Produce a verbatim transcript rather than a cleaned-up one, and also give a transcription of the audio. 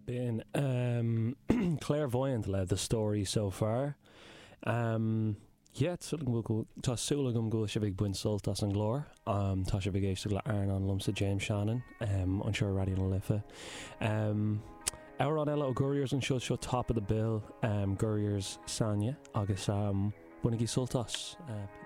Been um, clairvoyant le the story so far. Um, yeah, tá súla gom go se bh buin soltas an glór. Um, tá se bh géiste le airn an lumsa James Shannon um, an seo radio na lifa. Um, Our on eile ó Gurriers an seo seo top of the bill um, Gurriers Sanya agus um, bunig í soltas. Uh,